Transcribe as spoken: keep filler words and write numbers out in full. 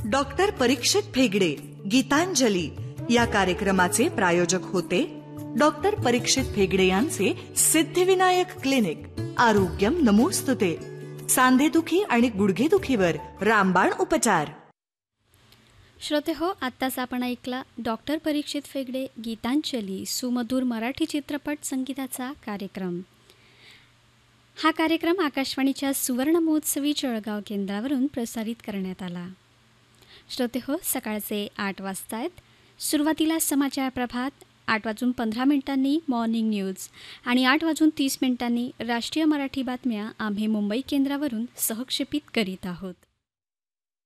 Doctor परीक्षित फेगडे गीतांजली या कार्यक्रमाचे प्रायोजक होते डॉक्टर परीक्षित फेगडे यांचे सिद्धिविनायक क्लिनिक. आरोग्यम नमोस्तुते. सांधेदुखी आणि गुडघेदुखीवर रामबाण उपचार. श्रोते हो, आत्ताच आपण ऐकला डॉक्टर परीक्षित फेगडे गीतांजली सुमधुर मराठी चित्रपट संगीताचा कार्यक्रम. हा कार्यक्रम आकाशवाणीच्या सुवर्ण महोत्सवी जळगाव केंद्रावरून प्रसारित करण्यात आला. श्रोते हो, सकाळचे आठ वाजता आहेत. सुरुवातीला समाचार प्रभात, आठ वाजून पंधरा मिनिटांनी मॉर्निंग न्यूज आणि आठ वाजून तीस मिनिटांनी राष्ट्रीय मराठी बातम्या आम्ही मुंबई केंद्रावरून सहक्षेपित करीत आहोत.